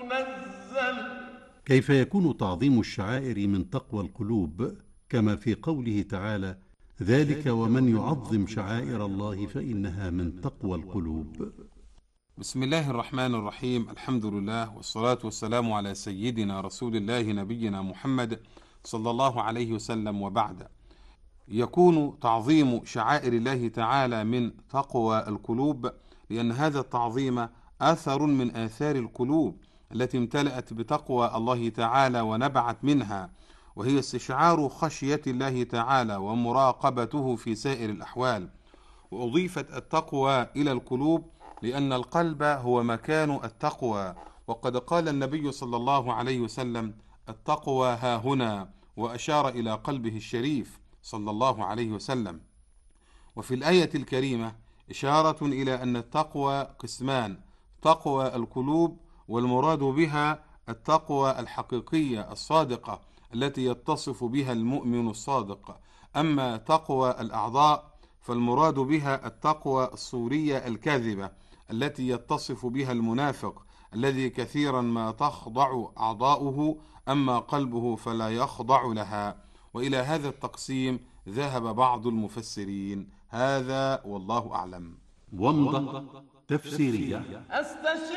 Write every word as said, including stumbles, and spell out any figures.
منزل. كيف يكون تعظيم الشعائر من تقوى القلوب، كما في قوله تعالى: ذلك ومن يعظم شعائر الله فإنها من تقوى القلوب. بسم الله الرحمن الرحيم. الحمد لله والصلاة والسلام على سيدنا رسول الله نبينا محمد صلى الله عليه وسلم، وبعد. يكون تعظيم شعائر الله تعالى من تقوى القلوب، لأن هذا التعظيم أثر من آثار القلوب التي امتلأت بتقوى الله تعالى ونبعت منها، وهي استشعار خشية الله تعالى ومراقبته في سائر الأحوال. وأضيفت التقوى إلى القلوب لأن القلب هو مكان التقوى، وقد قال النبي صلى الله عليه وسلم: التقوى ها هنا، وأشار إلى قلبه الشريف صلى الله عليه وسلم. وفي الآية الكريمة إشارة إلى أن التقوى قسمان: تقوى القلوب، والمراد بها التقوى الحقيقية الصادقة التي يتصف بها المؤمن الصادق. أما تقوى الأعضاء فالمراد بها التقوى الصورية الكاذبة التي يتصف بها المنافق الذي كثيرا ما تخضع أعضاؤه، أما قلبه فلا يخضع لها. وإلى هذا التقسيم ذهب بعض المفسرين. هذا والله أعلم. ومضة تفسيرية. أستشير